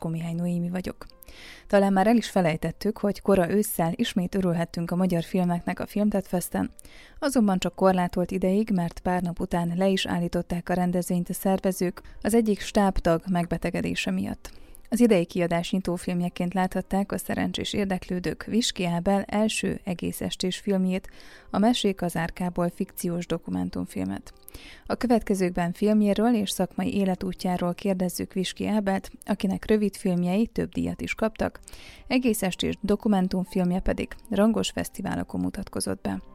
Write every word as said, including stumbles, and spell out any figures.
Frankó Mihály Noémi vagyok. Talán már el is felejtettük, hogy kora ősszel ismét örülhettünk a magyar filmeknek a Filmtetfesten, azonban csak korlátolt ideig, mert pár nap után le is állították a rendezvényt a szervezők az egyik stábtag megbetegedése miatt. Az idei kiadás nyitófilmjeként láthatták a szerencsés érdeklődők Viski Ábel első egész estés filmjét, a Mesék az árkából fikciós dokumentumfilmet. A következőkben filmjéről és szakmai életútjáról kérdezzük Viski Ábelt, akinek rövid filmjei több díjat is kaptak, egész estés dokumentumfilmje pedig rangos fesztiválokon mutatkozott be.